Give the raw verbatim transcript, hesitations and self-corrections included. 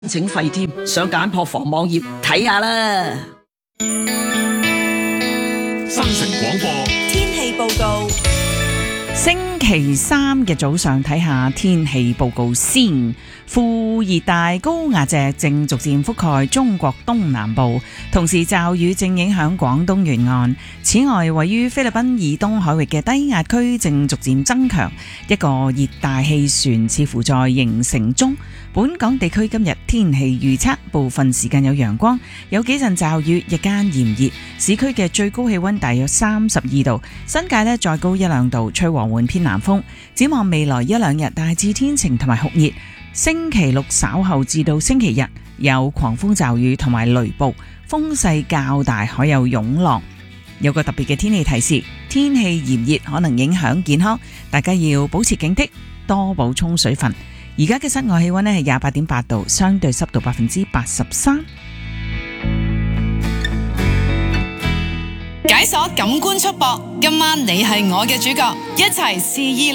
整費添，上簡樸房網頁睇下啦。 新城廣播天氣報告。 星期三嘅早上睇下天氣報告先。副熱帶高壓脊正逐漸覆蓋中國東南部，同時驟雨正影響廣東沿岸。此外，位於菲律賓以東海域嘅低壓區正逐漸增強，一個熱帶氣旋似乎在形成中。本港地區今日天氣預測，部分時間有陽光，有幾陣驟雨，日間炎熱，市區嘅最高氣溫大約三十二度，新界呢再高一兩度，吹和緩偏南風。展望未來一兩日大致天晴同埋酷熱，星期六稍後至到星期日有狂風驟雨同埋雷暴，風勢較大，海有湧浪。有個特別嘅天氣提示，天氣炎熱可能影響健康，大家要保持警惕，多補充水分。而家嘅室外氣溫呢係廿八點八度，相對濕度百分之八十三。 解鎖感官束縛，今晚你係我嘅主角，一齊試意